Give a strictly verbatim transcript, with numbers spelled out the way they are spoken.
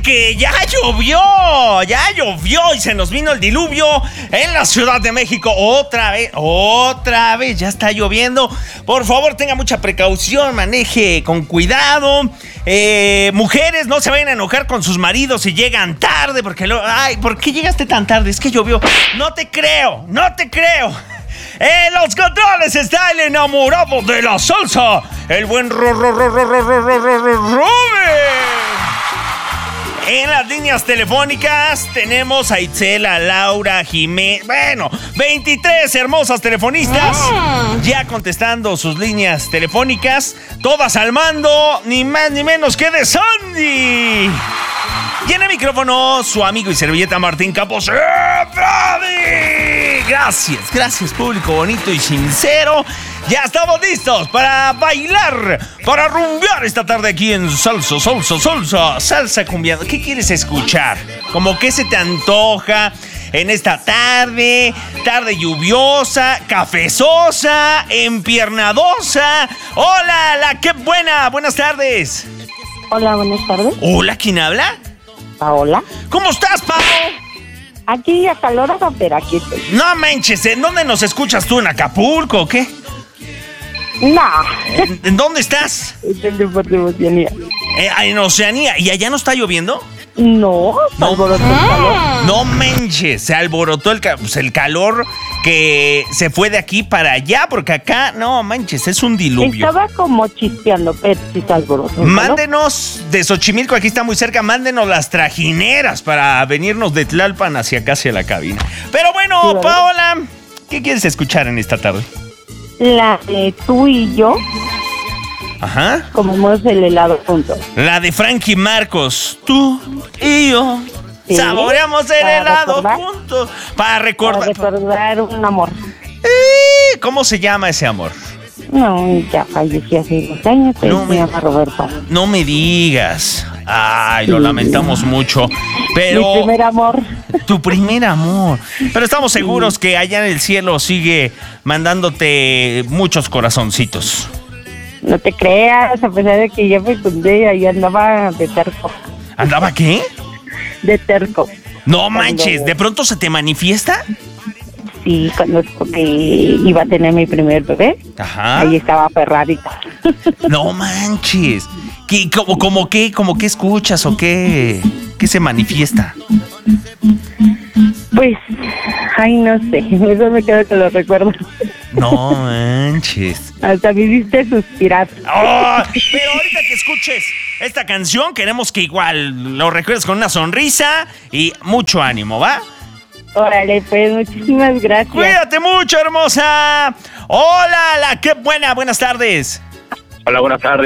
que ya llovió, ya llovió y se nos vino el diluvio en la Ciudad de México. Otra vez, otra vez, ya está lloviendo. Por favor, tenga mucha precaución, maneje con cuidado. Eh, mujeres, no se vayan a enojar con sus maridos si llegan tarde, porque lo, ay, ¿por qué llegaste tan tarde? Es que llovió. No te creo, no te creo. En los controles está el enamorado de la salsa, el buen Rubén. En las líneas telefónicas tenemos a Itzel, a Laura, Jiménez. Bueno, veintitrés hermosas telefonistas ya contestando sus líneas telefónicas. Todas al mando, ni más ni menos que de Sandy. Y en el micrófono, su amigo y servilleta Martín Campos. ¡Eh, Brady! Gracias, gracias, público bonito y sincero. Ya estamos listos para bailar, para rumbear esta tarde aquí en Salsa, Salsa, Salsa, Salsa Cumbiando. ¿Qué quieres escuchar? ¿Cómo qué se te antoja en esta tarde? Tarde lluviosa, cafezosa, empiernadosa. Hola, la qué buena, buenas tardes. Hola, buenas tardes. Hola, ¿quién habla? Paola. ¿Cómo estás, Pao? Aquí acalorada, pero aquí estoy. No manches, ¿en dónde nos escuchas tú? ¿En Acapulco o qué? No. ¿En, ¿en dónde estás? Es el deporte de Oceanía. Eh, en Oceanía. ¿Y allá no está lloviendo? No, se No. alborotó el calor. No manches, se alborotó el, ca- pues el calor que se fue de aquí para allá, porque acá, no manches, es un diluvio. Estaba como chispeando, pero sí se alborotó el calor. Mándenos de Xochimilco, aquí está muy cerca, mándenos las trajineras para venirnos de Tlalpan hacia acá, hacia la cabina. Pero bueno, Sí, ¿verdad? Paola, ¿qué quieres escuchar en esta tarde? La de tú y yo Ajá. comemos el helado juntos. La de Frankie Marcos. Tú y yo Sí, saboreamos el para helado recordar. juntos. Para Para recordar. recordar un amor. Eh, ¿Cómo se llama ese amor? No, ya falleció hace dos años, pero No se me- llama Roberto. No me digas. Ay, lo Sí. lamentamos mucho. Pero Mi primer amor. tu primer amor. Pero estamos seguros que allá en el cielo sigue mandándote muchos corazoncitos. No te creas, a pesar de que yo me fundé, ahí andaba de terco. ¿Andaba qué? De terco. No manches, ¿de pronto se te manifiesta? Sí, cuando supo que iba a tener mi primer bebé, Ajá. ahí estaba aferradita. No manches. ¿Qué, como, como qué, como qué escuchas o qué, qué se manifiesta? Pues, ay, no sé, eso me queda que lo recuerdo. No manches. Hasta me hiciste suspirar. Oh, pero ahorita que escuches esta canción, queremos que igual lo recuerdes con una sonrisa y mucho ánimo, ¿va? Órale, pues, muchísimas gracias. Cuídate mucho, hermosa. Hola, la qué buena, buenas tardes. Hola, buenas tardes.